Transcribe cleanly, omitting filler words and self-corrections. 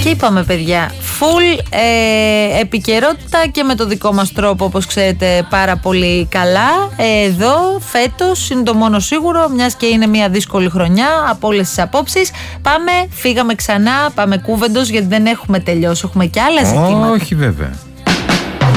Και είπαμε, παιδιά, full επικαιρότητα και με το δικό μας τρόπο, όπως ξέρετε πάρα πολύ καλά. Εδώ φέτος είναι το μόνο σίγουρο, μιας και είναι μια δύσκολη χρονιά από όλες τις απόψεις. Φύγαμε ξανά, πάμε Κούβεντος, γιατί δεν έχουμε τελειώσει, έχουμε και άλλα ζητήματα. Όχι βέβαια.